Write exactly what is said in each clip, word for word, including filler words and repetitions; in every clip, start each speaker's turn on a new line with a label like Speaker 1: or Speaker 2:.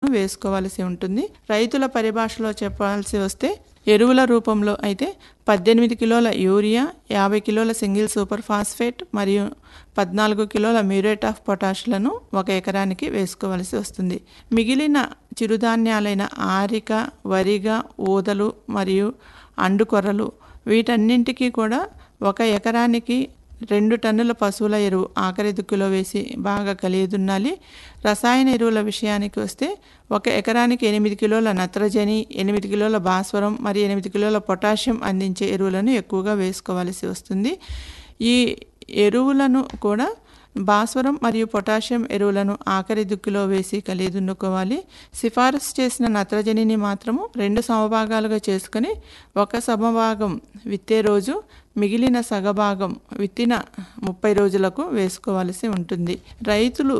Speaker 1: వేసుకోవాల్సి ఉంటుంది. రైతుల పరిభాషలో చెప్పాల్సి వస్తే ఎరువుల రూపంలో అయితే పద్దెనిమిది కిలోల యూరియా, యాభై కిలోల సింగిల్ సూపర్ ఫాస్ఫేట్ మరియు పద్నాలుగు కిలోల మ్యూరేట్ ఆఫ్ పొటాష్లను ఒక ఎకరానికి వేసుకోవాల్సి వస్తుంది. మిగిలిన చిరుధాన్యాలైన ఆరిక, వరిగ, ఊదలు మరియు అండుకొర్రలు వీటన్నింటికీ కూడా ఒక ఎకరానికి రెండు టన్నుల పశువుల ఎరువు ఆఖరి దుక్కులో వేసి బాగా కలియదున్నాలి. రసాయన ఎరువుల విషయానికి వస్తే ఒక ఎకరానికి ఎనిమిది కిలోల నత్రజని, ఎనిమిది కిలోల భాస్వరం మరియు ఎనిమిది కిలోల పొటాషియం అందించే ఎరువులను ఎక్కువగా వేసుకోవాల్సి వస్తుంది. ఈ ఎరువులను కూడా భాస్వరం మరియు పొటాషియం ఎరువులను ఆఖరి దుక్కిలో వేసి కలియదున్నుకోవాలి. సిఫారసు చేసిన నత్రజనిని మాత్రము రెండు సమభాగాలుగా చేసుకొని ఒక సమభాగం విత్తే రోజు, మిగిలిన సగభాగం విత్తిన ముప్పై రోజులకు వేసుకోవాల్సి ఉంటుంది. రైతులు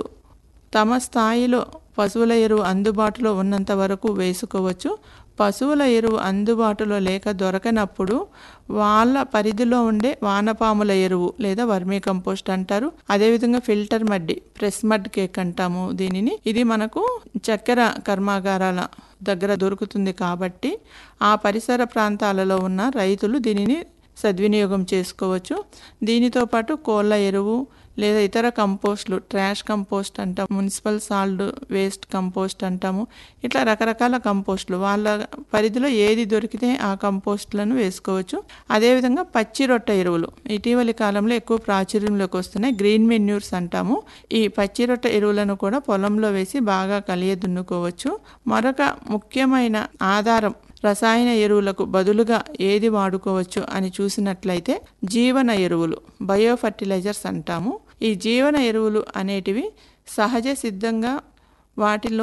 Speaker 1: తమ స్థాయిలో పశువుల ఎరువు అందుబాటులో ఉన్నంత వరకు వేసుకోవచ్చు. పశువుల ఎరువు అందుబాటులో లేక దొరకనప్పుడు వాళ్ళ పరిధిలో ఉండే వానపాముల ఎరువు లేదా వర్మీ కంపోస్ట్ అంటారు. అదేవిధంగా ఫిల్టర్ మడ్డి, ప్రెస్ మడ్ కేక్ అంటాము దీనిని. ఇది మనకు చక్కెర కర్మాగారాల దగ్గర దొరుకుతుంది కాబట్టి ఆ పరిసర ప్రాంతాలలో ఉన్న రైతులు దీనిని సద్వినియోగం చేసుకోవచ్చు. దీనితో పాటు కోళ్ళ ఎరువు లేదా ఇతర కంపోస్టులు, ట్రాష్ కంపోస్ట్ అంటాం, మున్సిపల్ సాల్ట్ వేస్ట్ కంపోస్ట్ అంటాము. ఇట్లా రకరకాల కంపోస్టులు వాళ్ళ పరిధిలో ఏది దొరికితే ఆ కంపోస్టులను వేసుకోవచ్చు. అదేవిధంగా పచ్చి రొట్టె ఎరువులు ఇటీవలి కాలంలో ఎక్కువ ప్రాచుర్యంలోకి వస్తున్నాయి. గ్రీన్ మెన్యూర్స్ అంటాము. ఈ పచ్చి రొట్టె ఎరువులను కూడా పొలంలో వేసి బాగా కలియదున్నుకోవచ్చు. మరొక ముఖ్యమైన ఆధారం రసాయన ఎరువులకు బదులుగా ఏది వాడుకోవచ్చు అని చూసినట్లయితే జీవన ఎరువులు, బయో ఫర్టిలైజర్స్ అంటాము. ఈ జీవన ఎరువులు అనేటివి సహజ సిద్ధంగా వాటిలో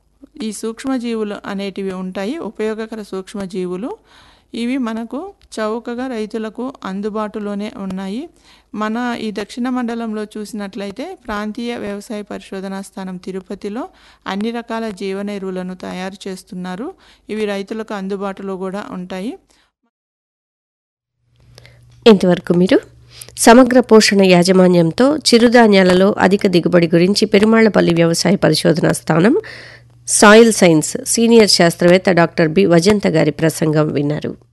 Speaker 1: ఈ సూక్ష్మజీవులు అనేటివి ఉంటాయి, ఉపయోగకర సూక్ష్మజీవులు. ఇవి మనకు చౌకగా రైతులకు అందుబాటులోనే ఉన్నాయి. మన ఈ దక్షిణ మండలంలో చూసినట్లయితే ప్రాంతీయ వ్యవసాయ పరిశోధనా స్థానం తిరుపతిలో అన్ని రకాల జీవన ఎరువులను తయారు చేస్తున్నారు. ఇవి రైతులకు అందుబాటులో కూడా ఉంటాయి.
Speaker 2: ఇంతవరకు మీరు సమగ్ర పోషణ యాజమాన్యంతో చిరుధాన్యాలలో అధిక దిగుబడి గురించి పెరుమాళ్లపల్లి వ్యవసాయ పరిశోధనా స్థానం సాయిల్ సైన్స్ సీనియర్ శాస్త్రవేత్త డాక్టర్ బి వజంత గారి ప్రసంగం విన్నారు.